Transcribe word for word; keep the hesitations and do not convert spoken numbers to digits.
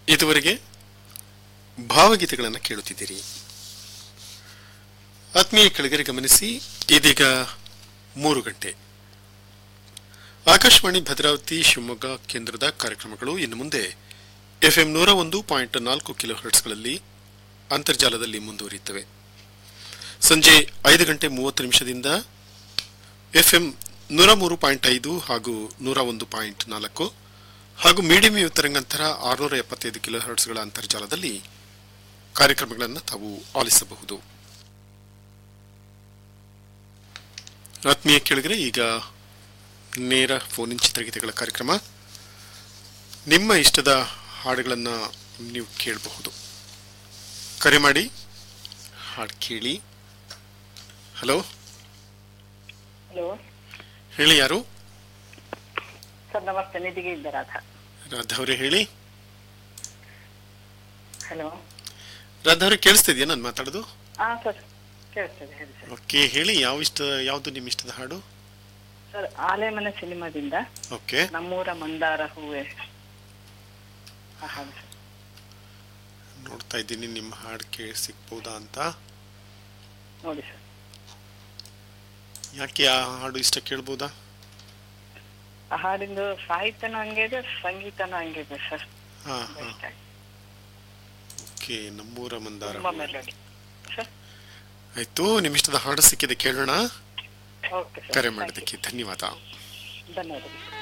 ಇದುವರೆಗೆ ಭಾವಗೀತೆಗಳನ್ನು ಕೇಳುತ್ತಿದ್ದೀರಿ. ಆತ್ಮೀಯ ಕೆಳಗರೆ ಗಮನಿಸಿ, ಇದೀಗ ಮೂರು ಗಂಟೆ. ಆಕಾಶವಾಣಿ ಭದ್ರಾವತಿ ಶಿವಮೊಗ್ಗ ಕೇಂದ್ರದ ಕಾರ್ಯಕ್ರಮಗಳು ಇನ್ನು ಮುಂದೆ ಎಫ್ಎಂ ನೂರ ಒಂದು ಪಾಯಿಂಟ್ ನಾಲ್ಕು ಕಿಲೋ ಹರ್ಟ್ಸ್ಗಳಲ್ಲಿ ಅಂತರ್ಜಾಲದಲ್ಲಿ ಮುಂದುವರಿಯುತ್ತವೆ. ಸಂಜೆ ಐದು ಗಂಟೆ ಮೂವತ್ತು ನಿಮಿಷದಿಂದ ಎಫ್ಎಂ ನೂರ ಮೂರು ಪಾಯಿಂಟ್ ಐದು ಹಾಗೂ ನೂರ ಒಂದು ಪಾಯಿಂಟ್ ನಾಲ್ಕು ಹಾಗೂ ಮೀಡಿಯಂ ವೇವ್ ತರಂಗಾಂತರ ಆರುನೂರ ಎಪ್ಪತ್ತೈದು ಕಿಲೋ ಹರ್ಟ್ಸ್ಗಳ ಅಂತರ್ಜಾಲದಲ್ಲಿ ಕಾರ್ಯಕ್ರಮಗಳನ್ನು ತಾವು ಆಲಿಸಬಹುದು. ಆತ್ಮೀಯ ಕೇಳಿದರೆ ಈಗ ನೇರ ಫೋನ್ ಇನ್ ಚಿತ್ರಗೀತೆಗಳ ಕಾರ್ಯಕ್ರಮ. ನಿಮ್ಮ ಇಷ್ಟದ ಹಾಡುಗಳನ್ನು ನೀವು ಕೇಳಬಹುದು. ಕರೆ ಮಾಡಿ ಹಾಡು ಕೇಳಿ. ಹಲೋ ಹಲೋ, ಹೇಳಿ, ಯಾರು? ಸರ್ ನಮಸ್ತೆ, ನಿಧಿಗೆ ಇದ್ದ ರಾಧಾ. ರಾಧಾ ಅವರೇ ಹೇಳಿ. ಹಲೋ ರಾಧಾ ಅವರೇ, ಕೇಳಿಸ್ತಿದ್ಯಾ ನಾನು ಮಾತಾಡೋದು? ಹಾ ಸರ್, ಕೇಳಿಸ್ತದೆ, ಹೇಳಿ ಸರ್. ಓಕೆ, ಹೇಳಿ, ಯಾವ ಇಷ್ಟ ಯಾವುದು ನಿಮ್ಮ ಇಷ್ಟದ ಹಾಡು? ಸರ್, ಆಲೆಮನೆ ಸಿನಿಮಾದಿಂದ ಓಕೆ, ನಮ್ಮೂರ ಮಂದಾರ ಹೂವೆ ಆ ಹಾಡು ಸರ್. ನೋಡ್ತಾ ಇದ್ದೀನಿ ನಿಮ್ಮ ಹಾಡು ಕೇಳಿ ಸಿಗ್ಬೋದಾ ಅಂತ. ನೋಡಿ ಸರ್. ಯಾಕೆ ಆ ಹಾಡು ಇಷ್ಟ ಕೇಳ್ಬೋದಾ? ಆ ಹಾಡಿಂದು ಸಾಹಿತ್ಯನೂ ಹಂಗೆ ಇದೆ, ಸಂಗೀತನೂ ಹಂಗೆ ಇದೆ ಸರ್. ಹಾ ಹಾ ಓಕೆ, ನಮ್ಮೂರ ಮಂದಾರ ತುಂಬಾ ಮೆಲೋಡಿ ಸರ್. ಆಯ್ತು, ನಿಮ್ಮ ಇಷ್ಟದ ಹಾಡು ಸಿಕ್ಕಿದೆ, ಕೇಳೋಣ. ಓಕೆ ಸರ್, ಕರೆ ಮಾಡೋದಕ್ಕೆ ಧನ್ಯವಾದ. ಧನ್ಯವಾದ.